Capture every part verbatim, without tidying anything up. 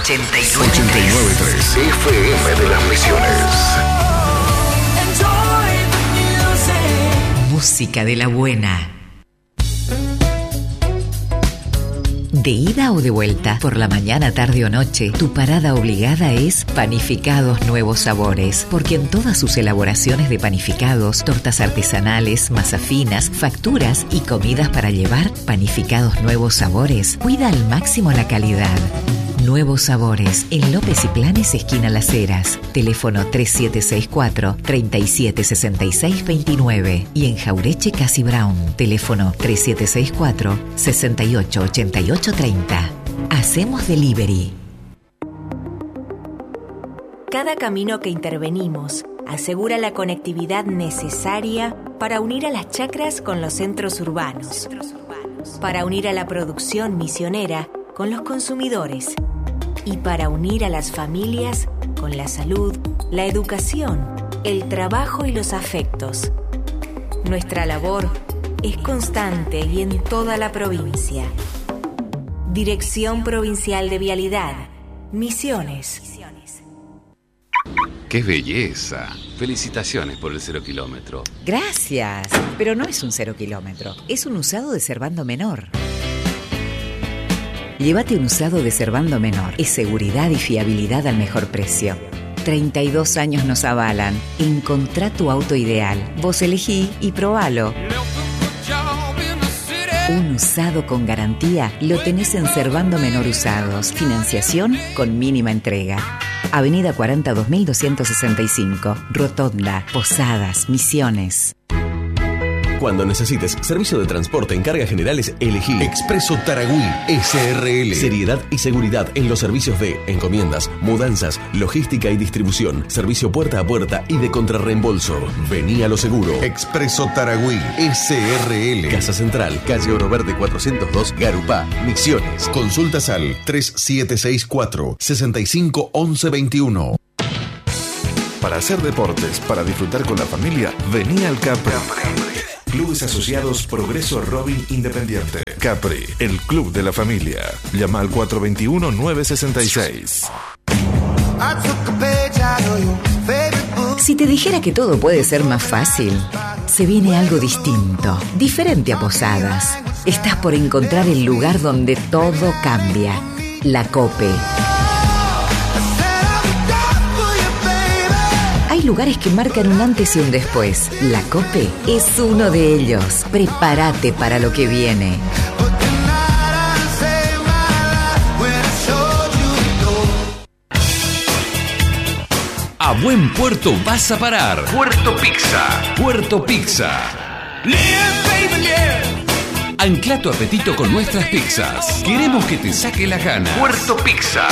ochenta y nueve punto tres F M de las Misiones. Música de la buena. De ida o de vuelta, por la mañana, tarde o noche, tu parada obligada es Panificados Nuevos Sabores, porque en todas sus elaboraciones de panificados, tortas artesanales, masa finas, facturas y comidas para llevar, Panificados Nuevos Sabores cuida al máximo la calidad. Nuevos Sabores, en López y Planes, esquina Las Heras. Teléfono tres siete seis cuatro, tres siete seis seis dos nueve. Y en Jaureche, Casi Brown. Teléfono tres siete seis cuatro, seis ocho ocho ocho tres cero. Hacemos delivery. Cada camino que intervenimos asegura la conectividad necesaria para unir a las chacras con los centros urbanos, para unir a la producción misionera con los consumidores y para unir a las familias con la salud, la educación, el trabajo y los afectos. Nuestra labor es constante y en toda la provincia. Dirección Provincial de Vialidad, Misiones. ¡Qué belleza! Felicitaciones por el cero kilómetro. Gracias, pero no es un cero kilómetro, es un usado de Servando Menor. Llévate un usado de Servando Menor. Es seguridad y fiabilidad al mejor precio. treinta y dos años nos avalan. Encontrá tu auto ideal. Vos elegí y probalo. Un usado con garantía lo tenés en Servando Menor Usados. Financiación con mínima entrega. Avenida cuarenta, dos mil doscientos sesenta y cinco. Rotonda, Posadas, Misiones. Cuando necesites servicio de transporte en cargas generales, elegí Expreso Taragüí S R L. Seriedad y seguridad en los servicios de encomiendas, mudanzas, logística y distribución, servicio puerta a puerta y de contrarreembolso. Vení a lo seguro. Expreso Taragüí S R L. Casa Central, calle Oro Verde cuatrocientos dos, Garupá, Misiones. Consultas al tres siete seis cuatro, seis cinco once veintiuno. Para hacer deportes, para disfrutar con la familia, vení al Capri. Clubes Asociados Progreso Robin Independiente. Capri, el club de la familia. Llama al cuatro dos uno, nueve seis seis. Si te dijera que todo puede ser más fácil, se viene algo distinto, diferente a Posadas. Estás por encontrar el lugar donde todo cambia. La Cope. Hay lugares que marcan un antes y un después. La Cope es uno de ellos. Prepárate para lo que viene. A buen puerto vas a parar. Puerto Pizza. Puerto Pizza. Ancla tu apetito con nuestras pizzas. Queremos que te saque la gana. Puerto Pizza.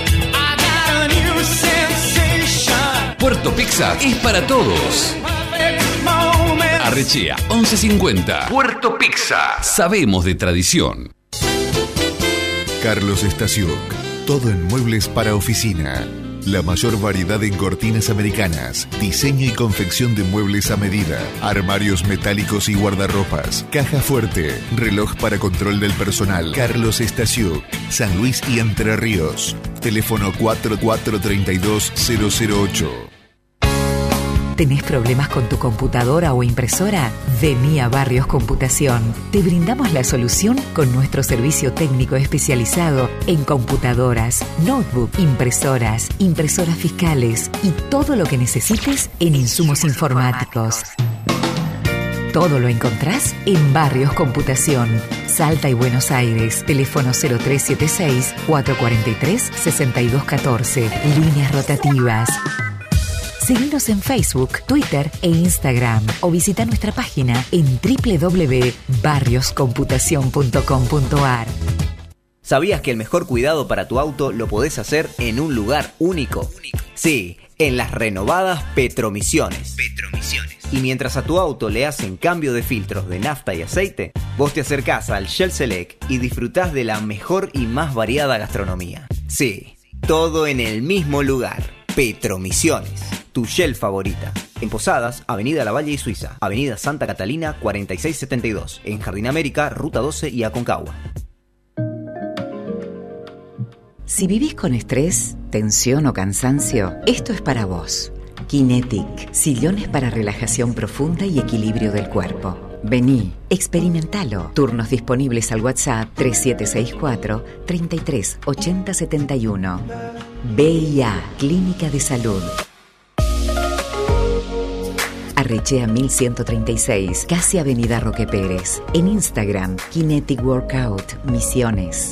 Puerto Pizza es para todos. Arrechea once cincuenta. Puerto Pizza. Sabemos de tradición. Carlos Estación. Todo en muebles para oficina. La mayor variedad en cortinas americanas, diseño y confección de muebles a medida, armarios metálicos y guardarropas, caja fuerte, reloj para control del personal. Carlos Estación, San Luis y Entre Ríos. Teléfono cuatro cuatro tres dos cero cero ocho. ¿Tenés problemas con tu computadora o impresora? Vení a Barrios Computación. Te brindamos la solución con nuestro servicio técnico especializado en computadoras, notebook, impresoras, impresoras fiscales y todo lo que necesites en insumos informáticos. Todo lo encontrás en Barrios Computación. Salta y Buenos Aires. Teléfono cero tres siete seis, cuatro cuatro tres, seis dos uno cuatro. Líneas rotativas. Seguinos en Facebook, Twitter e Instagram o visita nuestra página en doble u doble u doble u punto barrios computación punto com punto a r. ¿Sabías que el mejor cuidado para tu auto lo podés hacer en un lugar único? Sí, en las renovadas Petromisiones. Petromisiones. Y mientras a tu auto le hacen cambio de filtros de nafta y aceite, vos te acercás al Shell Select y disfrutás de la mejor y más variada gastronomía. Sí, todo en el mismo lugar. Petromisiones, tu Shell favorita. En Posadas, Avenida Lavalle y Suiza, Avenida Santa Catalina cuarenta y seis setenta y dos, en Jardín América, Ruta doce y Aconcagua. Si vivís con estrés, tensión o cansancio, esto es para vos. Kinetic, sillones para relajación profunda y equilibrio del cuerpo. Vení, experimentalo. Turnos disponibles al WhatsApp tres siete seis cuatro, tres tres, ocho cero siete uno. B I A, Clínica de Salud. Arrechea mil ciento treinta y seis, casi Avenida Roque Pérez. En Instagram, Kinetic Workout, Misiones.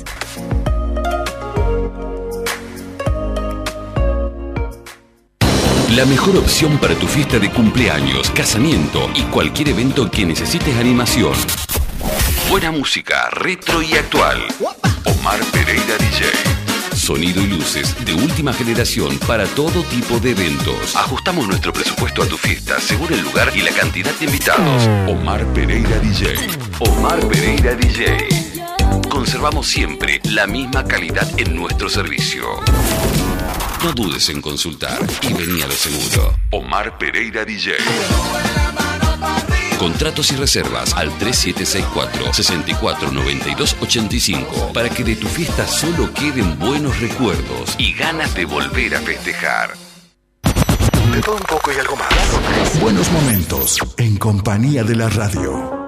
La mejor opción para tu fiesta de cumpleaños, casamiento y cualquier evento que necesites animación. Buena música, retro y actual. Omar Pereira D J. Sonido y luces de última generación para todo tipo de eventos. Ajustamos nuestro presupuesto a tu fiesta según el lugar y la cantidad de invitados. Omar Pereira D J. Omar Pereira D J. Conservamos siempre la misma calidad en nuestro servicio. No dudes en consultar y vení a lo seguro. Omar Pereira D J. Contratos y reservas al tres siete seis cuatro, seis cuatro nueve dos ocho cinco para que de tu fiesta solo queden buenos recuerdos y ganas de volver a festejar. De todo un poco y algo más. Buenos momentos en compañía de la radio.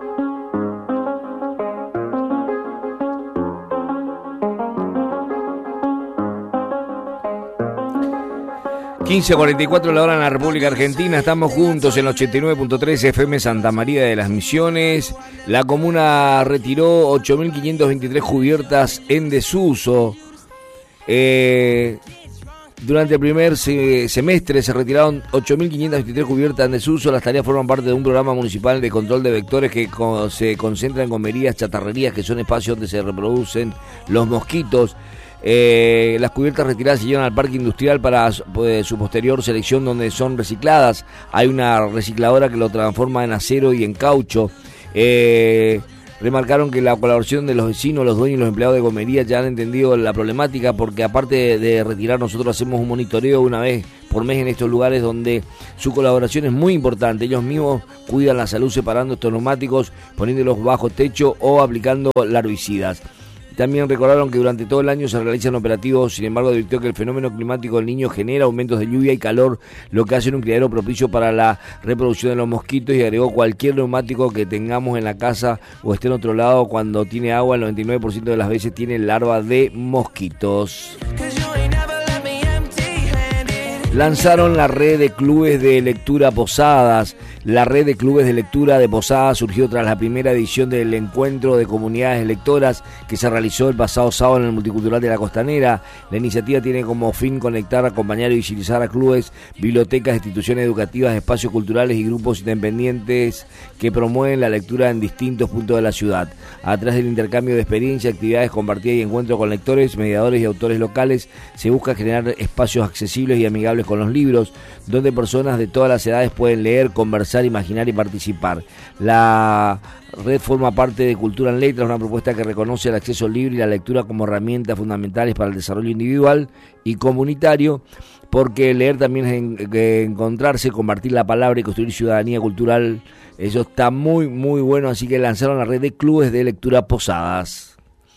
quince cuarenta y cuatro la hora en la República Argentina. Estamos juntos en ochenta y nueve punto tres F M Santa María de las Misiones. La comuna retiró ocho mil quinientas veintitrés cubiertas en desuso. Eh, durante el primer se, semestre se retiraron ocho mil quinientas veintitrés cubiertas en desuso. Las tareas forman parte de un programa municipal de control de vectores que co- se concentra en gomerías, chatarrerías, que son espacios donde se reproducen los mosquitos. Eh, las cubiertas retiradas se llevan al parque industrial para pues, su posterior selección, donde son recicladas. Hay una recicladora que lo transforma en acero y en caucho. Eh, remarcaron que la colaboración de los vecinos, los dueños y los empleados de gomería ya han entendido la problemática, porque aparte de, de retirar, nosotros hacemos un monitoreo una vez por mes en estos lugares donde su colaboración es muy importante. Ellos mismos cuidan la salud separando estos neumáticos, poniéndolos bajo techo o aplicando larvicidas. También recordaron que durante todo el año se realizan operativos. Sin embargo, advirtió que el fenómeno climático del Niño genera aumentos de lluvia y calor, lo que hace un criadero propicio para la reproducción de los mosquitos, y agregó: cualquier neumático que tengamos en la casa o esté en otro lado, cuando tiene agua, el noventa y nueve por ciento de las veces tiene larva de mosquitos. Lanzaron la red de clubes de lectura Posadas. La red de clubes de lectura de Posadas surgió tras la primera edición del encuentro de comunidades lectoras que se realizó el pasado sábado en el Multicultural de la Costanera. La iniciativa tiene como fin conectar, acompañar y visibilizar a clubes, bibliotecas, instituciones educativas, espacios culturales y grupos independientes que promueven la lectura en distintos puntos de la ciudad. A través del intercambio de experiencias, actividades compartidas y encuentros con lectores, mediadores y autores locales, se busca generar espacios accesibles y amigables con los libros, donde personas de todas las edades pueden leer, conversar, imaginar y participar. La red forma parte de Cultura en Letras, una propuesta que reconoce el acceso libre y la lectura como herramientas fundamentales para el desarrollo individual y comunitario, porque leer también es en, en, encontrarse, compartir la palabra y construir ciudadanía cultural. Eso está muy, muy bueno, así que lanzaron la red de clubes de lectura Posadas.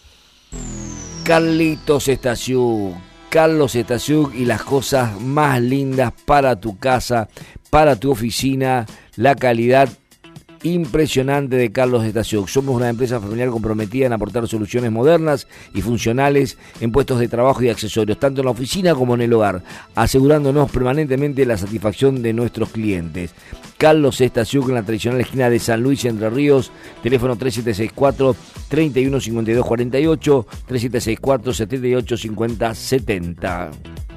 Carlitos Estasiuk. Carlos Estasiuk y las cosas más lindas para tu casa, para tu oficina. La calidad impresionante de Carlos Estasiuk. Somos una empresa familiar comprometida en aportar soluciones modernas y funcionales en puestos de trabajo y accesorios, tanto en la oficina como en el hogar, asegurándonos permanentemente la satisfacción de nuestros clientes. Carlos Estasiuk, en la tradicional esquina de San Luis, Entre Ríos. Teléfono tres siete seis cuatro, tres uno cinco dos cuatro ocho, tres siete seis cuatro, siete ocho cinco cero siete cero.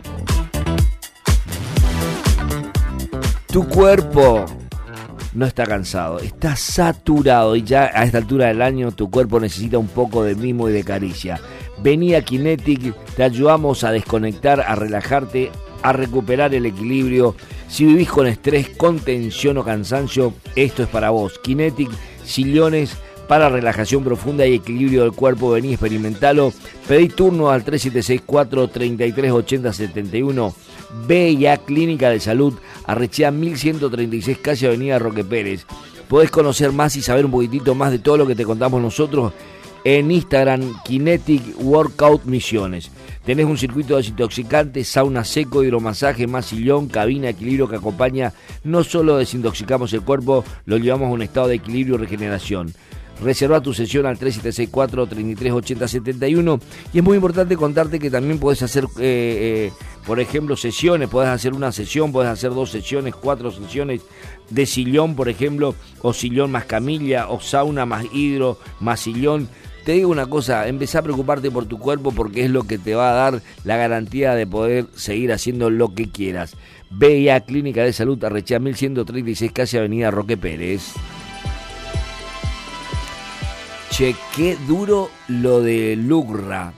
Tu cuerpo no está cansado, está saturado, y ya a esta altura del año tu cuerpo necesita un poco de mimo y de caricia. Vení a Kinetic, te ayudamos a desconectar, a relajarte, a recuperar el equilibrio. Si vivís con estrés, con tensión o cansancio, esto es para vos. Kinetic, sillones para relajación profunda y equilibrio del cuerpo. Vení, experimentalo. Pedí turno al tres siete seis cuatro, tres tres ocho cero siete uno. B I A Clínica de Salud, Arrechea mil ciento treinta y seis, casi Avenida Roque Pérez. Podés conocer más y saber un poquitito más de todo lo que te contamos nosotros en Instagram, Kinetic Workout Misiones. Tenés un circuito desintoxicante, sauna seco, hidromasaje, más sillón, cabina, equilibrio que acompaña. No solo desintoxicamos el cuerpo, lo llevamos a un estado de equilibrio y regeneración. Reserva tu sesión al tres siete seis cuatro, tres tres ocho cero siete uno y es muy importante contarte que también podés hacer, eh, eh, por ejemplo, sesiones, podés hacer una sesión, podés hacer dos sesiones, cuatro sesiones de sillón, por ejemplo, o sillón más camilla, o sauna más hidro, más sillón. Te digo una cosa, empezá a preocuparte por tu cuerpo porque es lo que te va a dar la garantía de poder seguir haciendo lo que quieras. V I A Clínica de Salud, Arrechea mil ciento treinta y seis, casi Avenida Roque Pérez. Che, qué duro lo de Lucra,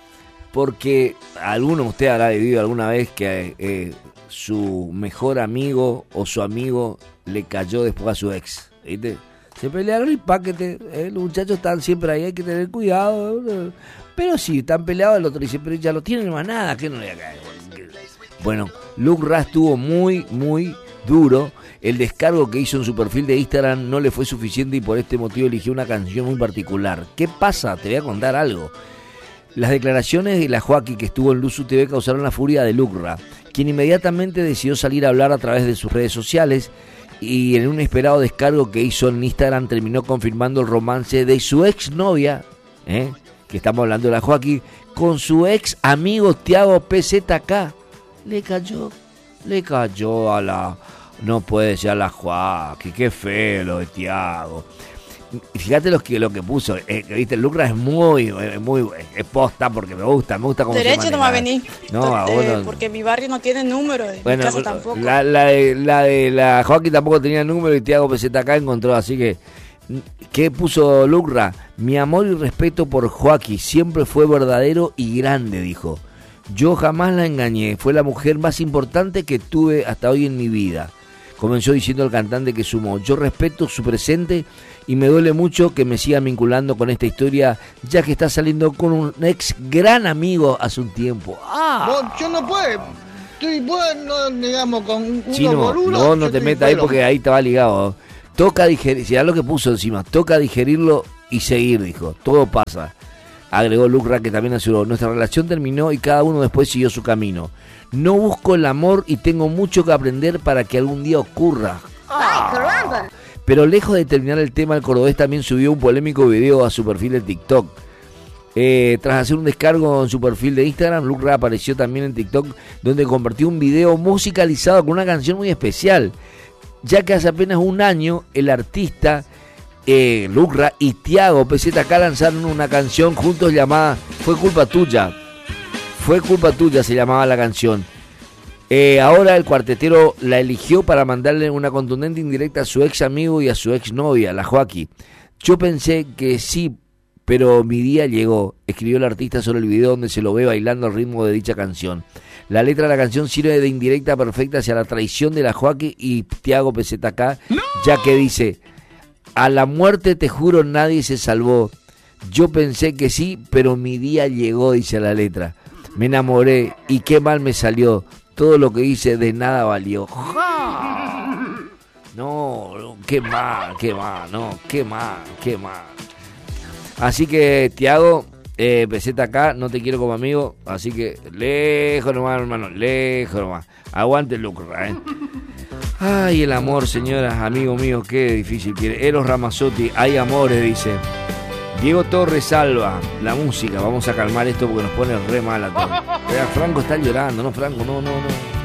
porque alguno de ustedes habrá vivido alguna vez que eh, su mejor amigo o su amigo le cayó después a su ex, ¿viste? Se pelearon y paquete, eh, los muchachos están siempre ahí, hay que tener cuidado, eh, pero sí, están peleados, el otro dice, pero ya lo tienen más nada, que no le cae. Bueno, Lucra estuvo muy, muy duro. El descargo que hizo en su perfil de Instagram no le fue suficiente y por este motivo eligió una canción muy particular. ¿Qué pasa? Te voy a contar algo. Las declaraciones de la Joaquí que estuvo en Luzu T V causaron la furia de Lucra, quien inmediatamente decidió salir a hablar a través de sus redes sociales y en un inesperado descargo que hizo en Instagram terminó confirmando el romance de su exnovia, ¿eh? que estamos hablando de la Joaquí, con su ex amigo Tiago P Z K. Le cayó, le cayó a la... No puede ser la Joaquín, qué feo lo de Tiago. Y fíjate lo que, lo que puso, eh, viste, Lucra es muy, muy, es posta porque me gusta, me gusta cómo derecho se no va a venir, no, eh, bueno, porque mi barrio no tiene número, bueno, mi casa tampoco. La, la, de, la de la Joaquín tampoco tenía número y Tiago P Z K encontró, así que, ¿qué puso Lucra? Mi amor y respeto por Joaquín siempre fue verdadero y grande, dijo. Yo jamás la engañé, fue la mujer más importante que tuve hasta hoy en mi vida. Comenzó diciendo el cantante que sumó, yo respeto su presente y me duele mucho que me sigan vinculando con esta historia, ya que está saliendo con un ex gran amigo hace un tiempo. ¡Ah! Yo no puedo, estoy bueno, digamos, con uno Chino, por uno. No, no te metas ahí porque ahí estaba ligado. Toca digerir, si lo que puso encima, toca digerirlo y seguir, dijo, todo pasa. Agregó Lucra, que también aseguró, nuestra relación terminó y cada uno después siguió su camino. No busco el amor y tengo mucho que aprender para que algún día ocurra. ¡Ah! Pero lejos de terminar el tema, el cordobés también subió un polémico video a su perfil de TikTok. Eh, tras hacer un descargo en su perfil de Instagram, Lucra apareció también en TikTok, donde compartió un video musicalizado con una canción muy especial, ya que hace apenas un año el artista eh, Lucra y Tiago P Z K lanzaron una canción juntos llamada Fue culpa tuya. Fue culpa tuya, se llamaba la canción. Eh, ahora el cuartetero la eligió para mandarle una contundente indirecta a su ex amigo y a su ex novia, la Joaquí. Yo pensé que sí, pero mi día llegó, escribió el artista sobre el video donde se lo ve bailando al ritmo de dicha canción. La letra de la canción sirve de indirecta perfecta hacia la traición de la Joaquí y Tiago P Z K, ¡no!, ya que dice, a la muerte te juro nadie se salvó. Yo pensé que sí, pero mi día llegó, dice la letra. Me enamoré y qué mal me salió. Todo lo que hice de nada valió. No, no, qué mal, qué mal, no, qué mal, qué mal. Así que, Tiago, eh, P Z K, no te quiero como amigo, así que lejos nomás, hermano, lejos nomás. Aguante Lucra, ¿eh? Ay, el amor, señoras, amigo mío, qué difícil quiere. Eros Ramazzotti, hay amores, dice. Diego Torres Salva, la música, vamos a calmar esto porque nos pone re mal a todos. Franco está llorando, no, Franco, no, no, no.